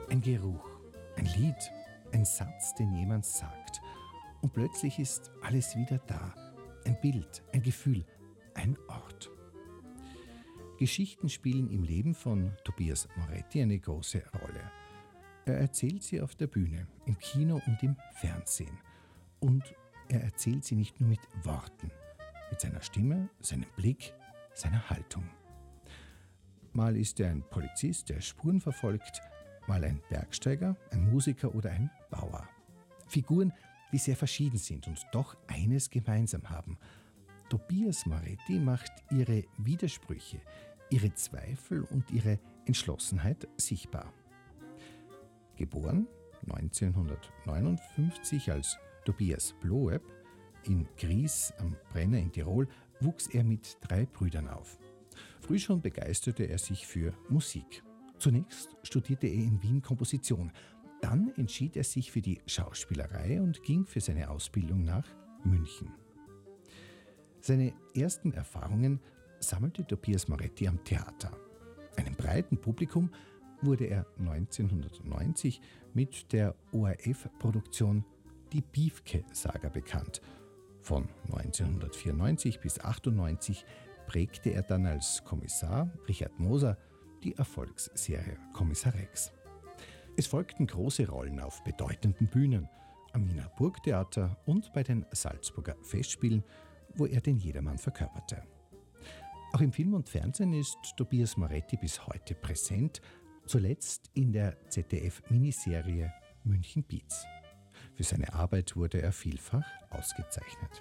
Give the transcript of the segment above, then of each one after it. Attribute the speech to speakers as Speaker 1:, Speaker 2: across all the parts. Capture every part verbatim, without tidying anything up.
Speaker 1: Ein Geruch, ein Lied, ein Satz, den jemand sagt. Und plötzlich ist alles wieder da. Ein Bild, ein Gefühl, ein Ort. Geschichten spielen im Leben von Tobias Moretti eine große Rolle. Er erzählt sie auf der Bühne, im Kino und im Fernsehen. Und er erzählt sie nicht nur mit Worten, mit seiner Stimme, seinem Blick, seiner Haltung. Mal ist er ein Polizist, der Spuren verfolgt, mal ein Bergsteiger, ein Musiker oder ein Bauer. Figuren, die sehr verschieden sind und doch eines gemeinsam haben. Tobias Moretti macht ihre Widersprüche, ihre Zweifel und ihre Entschlossenheit sichtbar. Geboren neunzehnhundertneunundfünfzig als Tobias Bloeb in Gries am Brenner in Tirol, wuchs er mit drei Brüdern auf. Früh schon begeisterte er sich für Musik. Zunächst studierte er in Wien Komposition. Dann entschied er sich für die Schauspielerei und ging für seine Ausbildung nach München. Seine ersten Erfahrungen sammelte Tobias Moretti am Theater. Einem breiten Publikum wurde er neunzehnhundertneunzig mit der O R F-Produktion Die Piefke-Saga bekannt. Von neunzehnhundertvierundneunzig bis achtundneunzig prägte er dann als Kommissar Richard Moser die Erfolgsserie Kommissar Rex. Es folgten große Rollen auf bedeutenden Bühnen, am Wiener Burgtheater und bei den Salzburger Festspielen, wo er den Jedermann verkörperte. Auch im Film und Fernsehen ist Tobias Moretti bis heute präsent, zuletzt in der Z D F-Miniserie München Beats. Für seine Arbeit wurde er vielfach ausgezeichnet.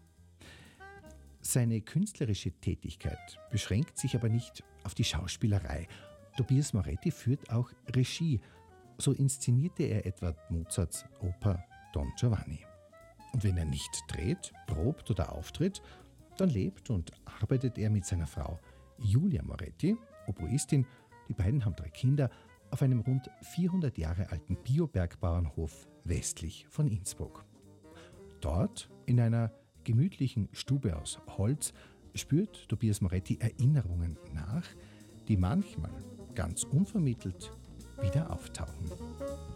Speaker 1: Seine künstlerische Tätigkeit beschränkt sich aber nicht auf die Schauspielerei. Tobias Moretti führt auch Regie. So inszenierte er etwa Mozarts Oper Don Giovanni. Und wenn er nicht dreht, probt oder auftritt, dann lebt und arbeitet er mit seiner Frau Julia Moretti, Oboistin. Die beiden haben drei Kinder auf einem rund vierhundert Jahre alten Biobergbauernhof westlich von Innsbruck. Dort, in einer gemütlichen Stube aus Holz, spürt Tobias Moretti Erinnerungen nach, die manchmal ganz unvermittelt wieder auftauchen.